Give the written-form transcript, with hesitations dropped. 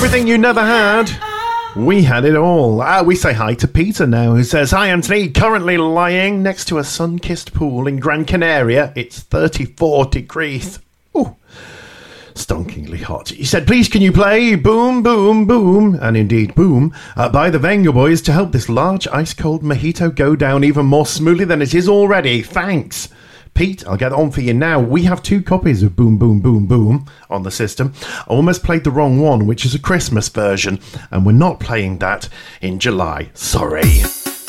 Everything you never had. We had it all. We say hi to Peter now, who says, "Hi, Anthony. Currently lying next to a sun-kissed pool in Gran Canaria. It's 34 degrees. Ooh, stonkingly hot." He said, "Please, can you play Boom, Boom, Boom," and indeed Boom, by the Venga Boys to help this large ice-cold mojito go down even more smoothly than it is already. Thanks." Pete, I'll get on for you now. We have 2 copies of Boom Boom Boom Boom on the system. I almost played the wrong one, which is a Christmas version, and we're not playing that in July. Sorry.